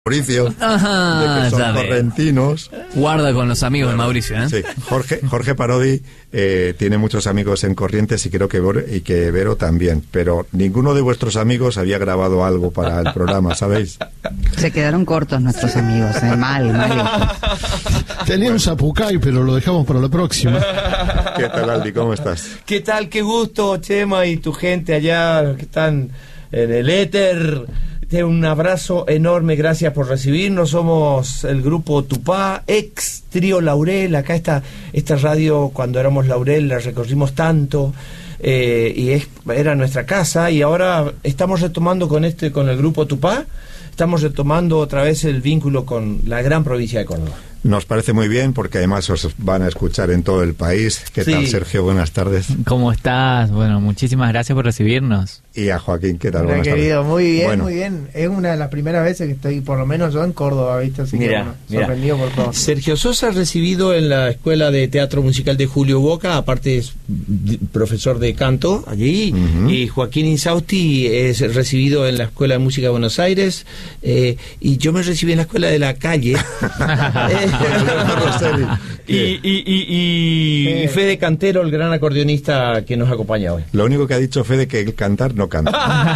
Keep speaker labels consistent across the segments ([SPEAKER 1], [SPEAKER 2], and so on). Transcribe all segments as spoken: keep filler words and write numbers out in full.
[SPEAKER 1] Mauricio,
[SPEAKER 2] Ajá,
[SPEAKER 1] de que son
[SPEAKER 2] ya veo.
[SPEAKER 1] correntinos.
[SPEAKER 2] Guarda con los amigos
[SPEAKER 1] Bueno,
[SPEAKER 2] de Mauricio, ¿eh?
[SPEAKER 1] Sí, Jorge, Jorge Parodi eh, tiene muchos amigos en Corrientes y creo que Vero, y que Vero también, pero ninguno de vuestros amigos había grabado algo para el programa, ¿sabéis?
[SPEAKER 3] Se quedaron cortos nuestros amigos, ¿eh? mal, mal.
[SPEAKER 4] Tenía un zapucay, pero lo dejamos para la próxima.
[SPEAKER 1] ¿Qué tal, Aldi? ¿Cómo estás?
[SPEAKER 5] ¿Qué tal? Qué gusto, Chema, y tu gente allá que están en el éter. Un abrazo enorme, gracias por recibirnos. Somos el grupo Tupá, ex trío Laurel. Acá está esta radio, cuando éramos Laurel, la recorrimos tanto, eh, y es, era nuestra casa, y ahora estamos retomando con este, con el grupo Tupá, estamos retomando otra vez el vínculo con la gran provincia de Córdoba.
[SPEAKER 1] Nos parece muy bien porque además os van a escuchar en todo el país. ¿Qué
[SPEAKER 5] Sí.
[SPEAKER 1] tal, Sergio? Buenas tardes.
[SPEAKER 6] ¿Cómo estás? Bueno, muchísimas gracias por recibirnos.
[SPEAKER 1] Y a Joaquín, ¿qué tal?
[SPEAKER 7] Hola,
[SPEAKER 1] Buenas
[SPEAKER 7] querido,
[SPEAKER 1] tardes.
[SPEAKER 7] muy bien,
[SPEAKER 1] Bueno,
[SPEAKER 7] muy bien. Es una de las primeras veces que estoy, por lo menos yo, en Córdoba, ¿viste? Así
[SPEAKER 5] Mira,
[SPEAKER 7] que bueno,
[SPEAKER 5] mira.
[SPEAKER 7] sorprendido por todo.
[SPEAKER 5] Sergio Sosa, recibido en la Escuela de Teatro Musical de Julio Boca, aparte es d- profesor de canto allí,
[SPEAKER 1] Ujú.
[SPEAKER 5] y Joaquín Insausti es recibido en la Escuela de Música de Buenos Aires, eh, y yo me recibí en la Escuela de la Calle.
[SPEAKER 1] Rosselli,
[SPEAKER 5] y, y, y, y, y Fede Cantero, el gran acordeonista que nos acompaña hoy.
[SPEAKER 1] Lo único que ha dicho Fede que el cantar no canta.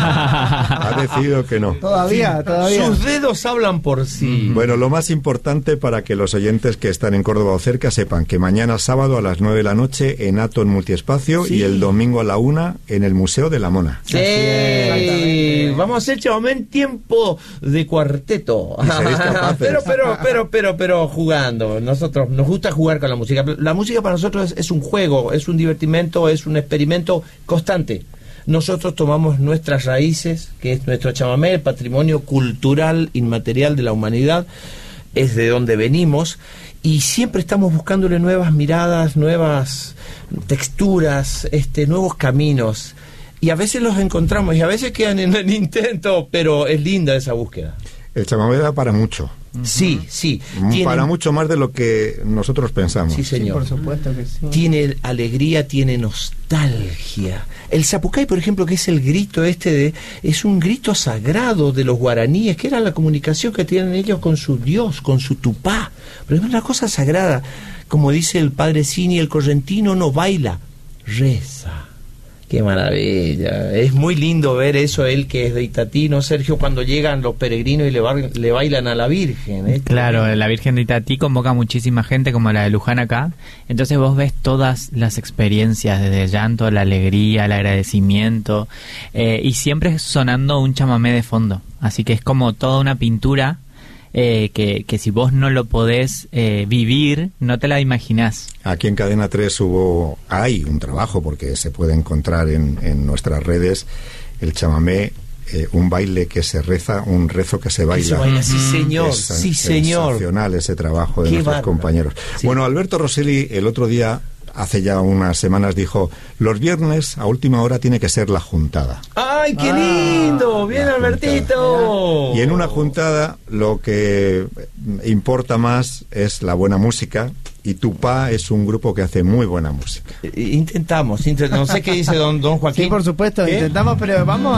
[SPEAKER 1] Ha decidido que no.
[SPEAKER 7] Todavía, todavía.
[SPEAKER 5] Sus dedos hablan por sí.
[SPEAKER 1] Bueno, lo más importante para que los oyentes que están en Córdoba o cerca sepan que mañana sábado a las nueve de la noche en Aton Multiespacio
[SPEAKER 5] Sí.
[SPEAKER 1] y el domingo a la una en el Museo de la Mona.
[SPEAKER 5] Sí,
[SPEAKER 7] Exactamente.
[SPEAKER 5] vamos a hacer chamamé en tiempo de cuarteto.
[SPEAKER 1] Y seréis capaces.
[SPEAKER 5] pero, pero, pero, pero, pero jugando. Nosotros nos gusta jugar con la música. La música para nosotros es, es un juego, es un divertimento, es un experimento constante. Nosotros tomamos nuestras raíces, que es nuestro chamamé, el patrimonio cultural inmaterial de la humanidad, es de donde venimos, y siempre estamos buscándole nuevas miradas, nuevas texturas, este, nuevos caminos. Y a veces los encontramos y a veces quedan en el intento, pero es linda esa búsqueda.
[SPEAKER 1] El chamamé da para mucho,
[SPEAKER 5] Sí, sí.
[SPEAKER 1] para
[SPEAKER 5] Tiene-
[SPEAKER 1] mucho más de lo que nosotros pensamos.
[SPEAKER 5] Sí,
[SPEAKER 7] Sí,
[SPEAKER 5] señor.
[SPEAKER 7] por supuesto que sí.
[SPEAKER 5] Tiene alegría, tiene nostalgia. El zapucay, por ejemplo, que es el grito este de, es un grito sagrado de los guaraníes, que era la comunicación que tienen ellos con su Dios, con su Tupá. Pero es una cosa sagrada. Como dice el padre Cini, el correntino no baila, reza. Qué maravilla. Es muy lindo ver eso, él que es de Itatí, ¿no, Sergio? Cuando llegan los peregrinos y le, bar- le bailan a la Virgen, ¿eh?
[SPEAKER 6] Claro, la Virgen de Itatí convoca muchísima gente como la de Luján acá. Entonces vos ves todas las experiencias, desde el llanto, la alegría, el agradecimiento, eh, y siempre sonando un chamamé de fondo. Así que es como toda una pintura eh, que, que si vos no lo podés eh, vivir, no te la imaginás.
[SPEAKER 1] Aquí en Cadena tres hubo, hay un trabajo, porque se puede encontrar en, en nuestras redes, el chamamé, eh, un baile que se reza, un rezo que se
[SPEAKER 5] Que
[SPEAKER 1] baila.
[SPEAKER 5] se baila, sí señor,
[SPEAKER 1] Es
[SPEAKER 5] sí señor.
[SPEAKER 1] sensacional ese trabajo de
[SPEAKER 5] Qué
[SPEAKER 1] nuestros
[SPEAKER 5] bárbaro.
[SPEAKER 1] compañeros.
[SPEAKER 5] Sí.
[SPEAKER 1] Bueno, Alberto Rosselli el otro día, hace ya unas semanas, dijo, los viernes a última hora tiene que ser la juntada.
[SPEAKER 5] ¡Ay, qué
[SPEAKER 7] Ah,
[SPEAKER 5] lindo! ¡Bien,
[SPEAKER 1] la
[SPEAKER 5] Albertito!
[SPEAKER 1] Y en una juntada lo que importa más es la buena música, y Tupá es un grupo que hace muy buena música.
[SPEAKER 5] Eh, Intentamos, intent- no sé qué dice don, don Joaquín.
[SPEAKER 7] Sí, por supuesto,
[SPEAKER 5] ¿Qué?
[SPEAKER 7] intentamos, pero vamos